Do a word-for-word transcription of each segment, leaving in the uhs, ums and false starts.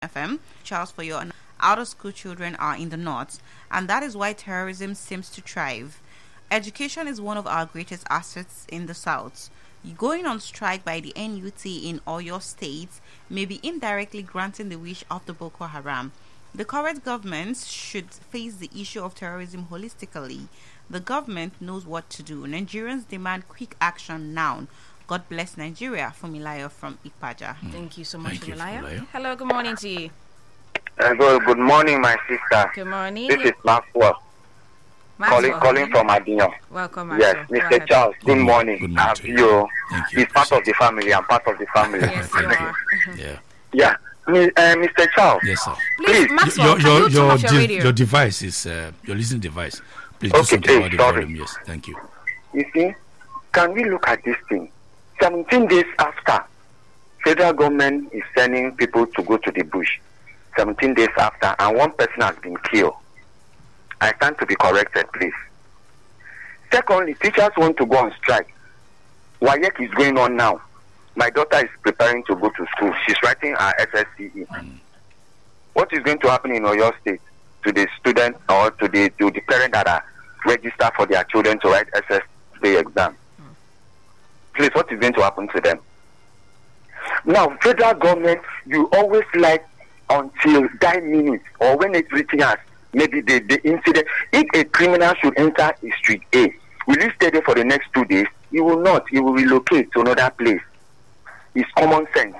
F M. Charles, for your out-of-school children are in the north, and that is why terrorism seems to thrive. Education is one of our greatest assets in the south. Going on strike by the N U T in Oyo State may be indirectly granting the wish of the Boko Haram. The current government should face the issue of terrorism holistically. The government knows what to do. Nigerians demand quick action now. God bless Nigeria. Fumilayo from Ipaja. Mm. Thank you so much, Thank you, Fumilayo. Fumilayo. Hello, good morning to you. Hello, good morning, my sister. Good morning. This is Maxwell. Calling, calling from Adino. Welcome, Maxwell. Yes, Mister Charles, good, Good morning. Good morning Have to you. you. Thank you. He's part of the family. I'm part of the family. Yes, you are. Yeah. Yeah. Mi- uh, Mister Charles. Yes, sir. Please, Please, Maxwell, Your can your you turn your, off your de- radio? your device is uh, your listening device. Please do Okay, something about please, the sorry. volume. Yes, thank you. You see, can we look at this thing? seventeen days after, federal government is sending people to go to the bush. seventeen days after, and one person has been killed. I stand to be corrected, please. Secondly, teachers want to go on strike. WAEC is going on now. My daughter is preparing to go to school. She's writing her S S C E. Mm. What is going to happen in Oyo State to the student or to the to the parent that are registered for their children to write S S C E exam? Mm. Please, what is going to happen to them? Now, federal government, you always like until die minutes or when it's written as maybe the, the incident. If a criminal should enter a street A, will you stay there for the next two days? You will not. You will relocate to another place. It's common sense.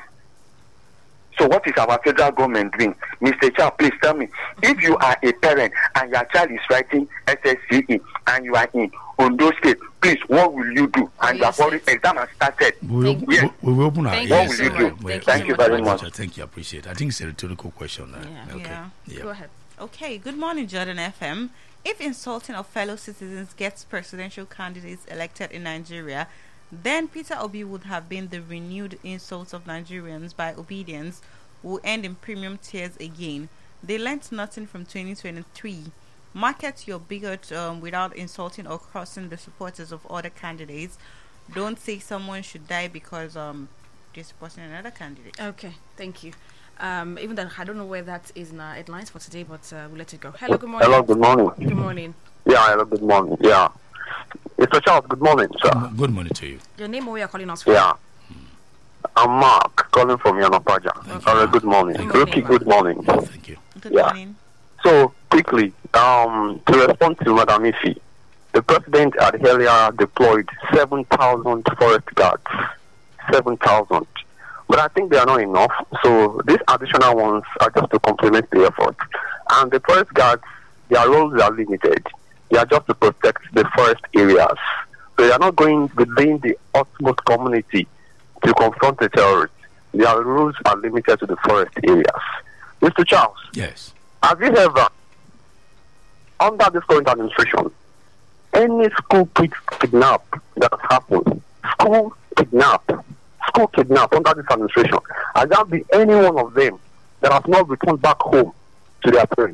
So what is our federal government doing? Mister Child, please tell me. If you are a parent and your child is writing S S C E and you are in Ondo State, please, what will you do? And Yes, the already exam has started. We will, Thank we, you. we will open our Thank What ears. will you so do? much. We- Thank, Thank you you so very much. much. Thank you. I appreciate it. I think it's a rhetorical question. Uh, Yeah. Okay. Yeah. Yeah. Go ahead. Okay, good morning, Jordan F M. If insulting of fellow citizens gets presidential candidates elected in Nigeria, then Peter Obi would have been the renewed insults of Nigerians by obedience will end in premium tears again. They learnt nothing from twenty twenty-three. Market your bigot um, without insulting or crossing the supporters of other candidates. Don't say someone should die because um they're supporting another candidate. Okay, thank you. Um, even though I don't know where that is in our headlines for today, but uh, we'll let it go. Hello, good morning. Hello, good morning. Good morning. Yeah, hello, good morning. Yeah. Mister Charles, good morning, sir. Good- Good morning to you. Your name or where you're calling us from? Yeah. I'm Mark, calling from Yanapaja. Thank Hello, you. good morning. Good morning, Rookie, Mark. good morning. Yeah, thank you. Good Yeah. morning. So, quickly, um, to respond to Madam Ifi, the president had earlier deployed seven thousand forest guards. seven thousand. But I think they are not enough. So, these additional ones are just to complement the effort. And the forest guards, their roles are limited. They are just to protect the forest areas. So, they are not going within the utmost community to confront the terrorists. Their rules are limited to the forest areas. Mister Charles, Yes. have you ever, under this current administration, any school kid kidnap that has happened, school kidnap, school kidnap under this administration, has there been any one of them that has not returned back home to their parents?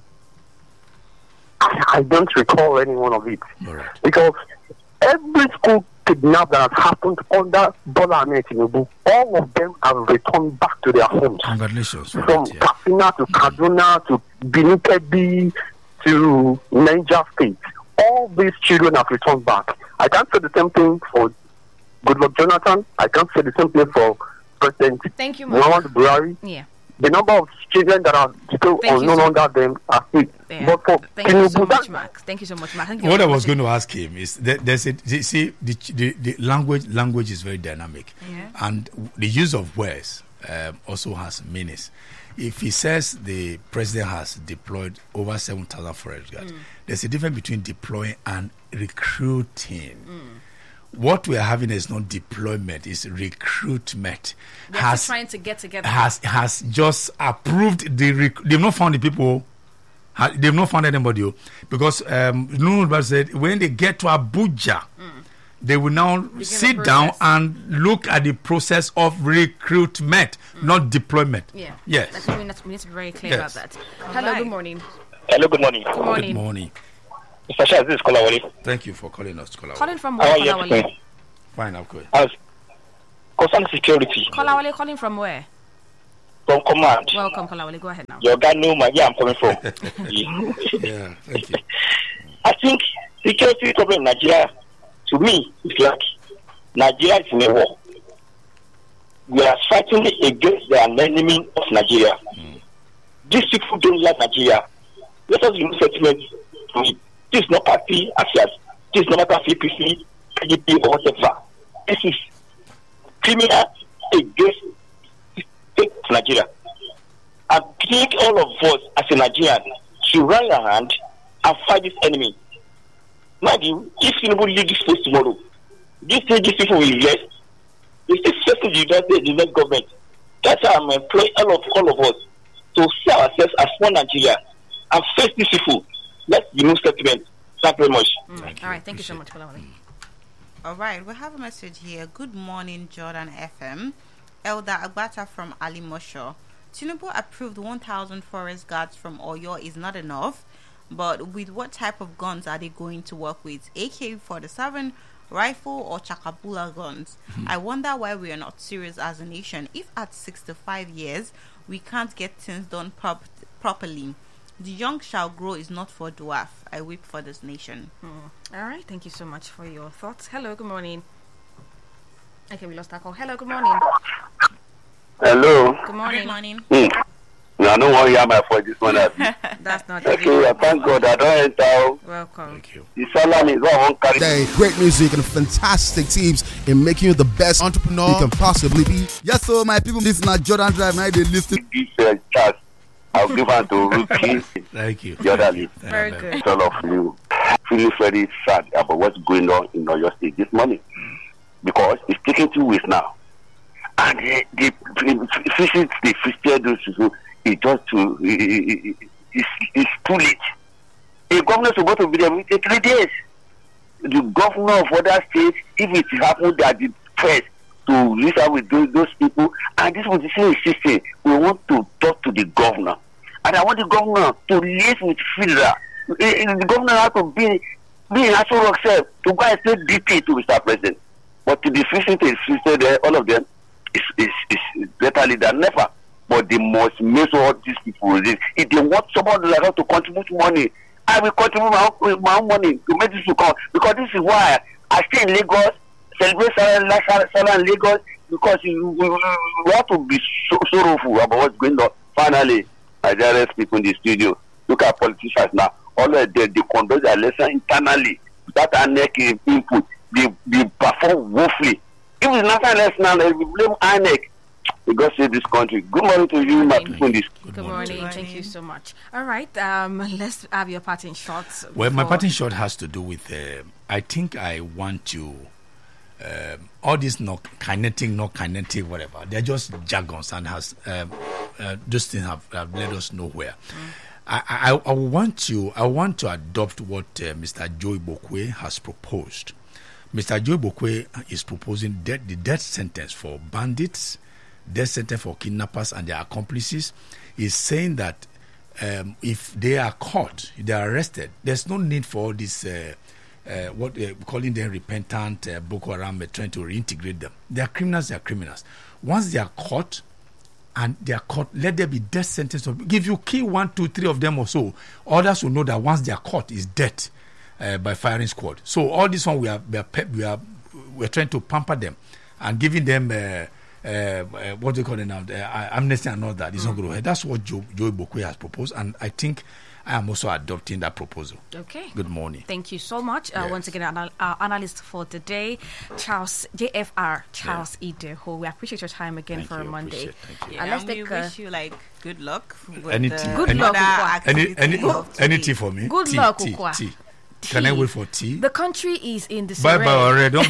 I, I don't recall any one of it. All right. Because every school kidnap that has happened under Bola Ahmed Tinubu, all of them have returned back to their homes. Congratulations for From that. Yeah. Katsina to Kaduna to Benin Kebbi to Niger State, all these children have returned back. I can't say the same thing for Goodluck Jonathan. I can't say the same thing for President Thank you, Mark. Muhammadu Buhari. Yeah. The number of children that are still Thank you unknown so- under them are still. Yeah. But for Thank you so Tinubu, much, that- Mark. Thank you so much, Mark. Thank you What I for was watching. going to ask him is that there's a you see the, the the language language is very dynamic, Yeah. and the use of words um, also has meanings. If he says the president has deployed over seven thousand forest guards, there's a difference between deploying and recruiting. What we are having is not deployment; it's recruitment. They're has just trying to get together. has has just approved the. Rec- they've not found the people. Ha- They've not found anybody oh, because um, Nunu said when they get to Abuja, they will now the sit down process. and look at the process of recruitment, not deployment. Yeah. Yes. That's, we, need to, we need to be very clear Yes. about that. Hello, right. good morning. Hello, good morning. Good Good morning. morning. Mister Charles, this is Kolawole. Thank you for calling us, Kola. Calling from How where, are you Kolawale? today? Fine, okay. As concerning security, Kolawale calling from where? from command. Welcome, Kolawole. Go ahead now. Your guy know my, where I'm coming from. Yeah, thank you. I think security problem in Nigeria, to me, is like Nigeria is in a war. We are fighting against the enemy of Nigeria. Mm. These people don't like Nigeria. Let us use settlement to it. This is not party affairs. This is not party P C, P D P, or whatever. This is criminal against Nigeria. I think all of us as a Nigerian should run our hand and fight this enemy. Mind you, if Tinubu leave this place tomorrow, this these people will rest. It's the first you just say the next government. That's why I'm employing all of all of us to see ourselves as one Nigeria and face these people. Let's remove settlement. Thank you very much. Mm. Thank All you. right, thank you so much, Kolawole. All right, we have a message here. Good morning, Jordan F M. Elder Agbata from Ali Mosho. Tinubu approved one thousand forest guards from Oyo is not enough, but with what type of guns are they going to work with? A K forty-seven, rifle, or Chakabula guns? Mm-hmm. I wonder why we are not serious as a nation. If at sixty-five years we can't get things done prop- properly, the young shall grow is not for dwarf. I weep for this nation. Mm. All right, thank you so much for your thoughts. Hello, good morning. Okay, we lost our call. Hello, good morning. Hello. Good morning. Good morning. Hmm. No, I don't want to hear my voice this one. That's not Okay, I thank God I don't enter. Welcome. Thank you. The salon is all on carry. Day, great music and fantastic teams in making you the best entrepreneur you can possibly be. Yes, so my people, this is not Jordan Drive. Now they listen. This uh, chance, I'll give her to Rookie. Thank you. The other lead. Very good. All of you feeling very sad about what's going on in Oyo State this morning because it's taking two weeks now, and the the the visit the visited those people is just too it, it, it, it's, it's too late. The governor is supposed to be there within three days. The governor of other states, if it happened that the press to reach out with those, those people, and this was the same system, we want to talk to the governor, and I want the governor to live with federal. The governor has to be be in Aso Rock self to go and say D P to Mister President. But to the fishing to the all of them is is is better than never. But they must make sure these people if they want somebody like us to contribute money, I will contribute my own, my own money to make this to come. Because this is why I stay in Lagos, celebrate Salah in Lagos, because we, we, we have to be so sorrowful about what's going on. Finally, I just people in the studio. Look at politicians now. All of them, they conduct their election internally without any input. They, they perform woefully. If it's national election now, they blame I N E C. We God save this country. Good morning to you, my people in this. Good, Good morning. morning. Thank you so much. All right, um, let's have your parting shots. Well, my parting shot has to do with. Uh, I think I want to. Uh, all these not kinetic, not kinetic, whatever. They're just jargons and has um, uh, those things have, have led us nowhere. Mm. I, I, I want to I want to adopt what uh, Mister Joy Bokwe has proposed. Mister Joy Bokwe is proposing death, the death sentence for bandits, death sentence for kidnappers and their accomplices. He's saying that um, if they are caught, if they are arrested, there's no need for all this. Uh, uh, what uh, calling them repentant uh, Boko Haram, uh, trying to reintegrate them. They are criminals. They are criminals. Once they are caught. And they are caught, let there be death sentence. If you kill one, two, three of them or so, others will know that once they are caught, is death uh, by firing squad. So all this one, we are we are we are we're trying to pamper them and giving them uh, uh, uh, what do you call it now, uh, amnesty and all that. It's mm. not going to help. That's what Joe, Joe Bokwe has proposed, and I think I am also adopting that proposal. Okay. Good morning. Thank you so much. Uh, yes. Once again, our, our analyst for today, Charles J F R, Charles yeah. Ideho. We appreciate your time again Thank for you, a Monday. Thank you. Yeah, and let's and take we uh, wish you like good luck. With anything. Good any, luck. Any, any, Of anything for me. Good tea, luck, tea, Ukwa. tea. Can I wait for tea? The country is in the Bye bye already. Don't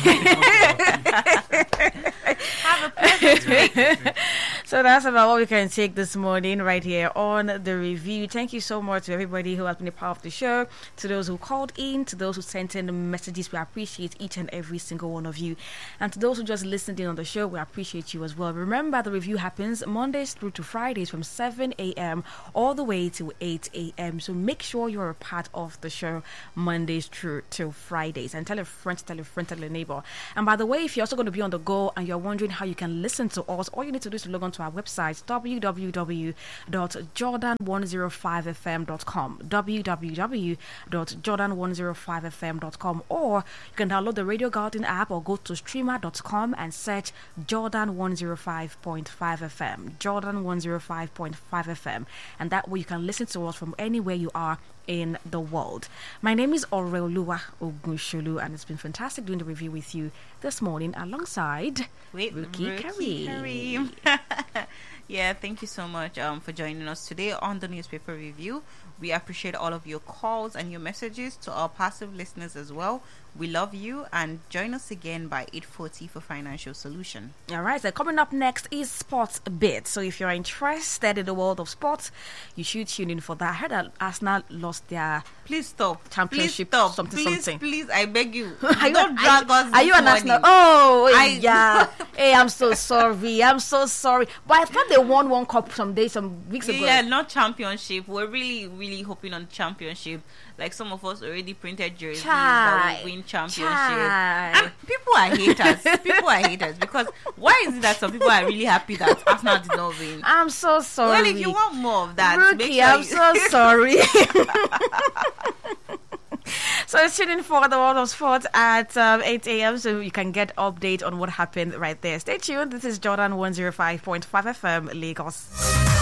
Have a pleasant week. So that's about what we can take this morning right here on The Review. Thank you so much to everybody who has been a part of the show, to those who called in, to those who sent in messages. We appreciate each and every single one of you. And to those who just listened in on the show, we appreciate you as well. Remember, The Review happens Mondays through to Fridays from seven a.m. all the way to eight a.m. So make sure you're a part of the show Mondays through to Fridays. And tell a friend, tell a friend, tell a neighbor. And by the way, if you're also going to be on the go and you're wondering how you can listen to us, all you need to do is to log on to onto our website, w w w dot jordan one oh five f m dot com, w w w dot jordan one oh five f m dot com, or you can download the Radio Garden app or go to streamer dot com and search Jordan one oh five point five F M, Jordan one oh five point five F M, and that way you can listen to us from anywhere you are in the world. My name is Oreoluwa Ogunsholu, and it's been fantastic doing the review with you this morning alongside Wait, Ruki Ruki Kareem. Kareem. Yeah, thank you so much um, for joining us today on the newspaper review. We appreciate all of your calls and your messages. To our passive listeners as well, we love you, and join us again by eight forty for Financial Solution. All right, so coming up next is Sports Bit. So if you're interested in the world of sports, you should tune in for that. I heard that Arsenal lost their Please stop. championship, Please stop. something, please, something. Please, I beg you. Are you, Don't drag are, us are you this an Arsenal? morning. Oh, I- yeah. Hey, I'm so sorry. I'm so sorry. But I thought they won one cup some days, some weeks ago. Yeah, not championship. We're really, really hoping on championship. Like some of us already printed jerseys that will win championship. Chai. And people are haters. People are haters because why is it that some people are really happy that Arsenal did not win? I'm so sorry. Well, if you want more of that, Rookie, make sure I'm you- so sorry. So tune in for the world of sports at um, eight a.m. so you can get update on what happened right there. Stay tuned. This is Jordan one oh five point five F M Lagos.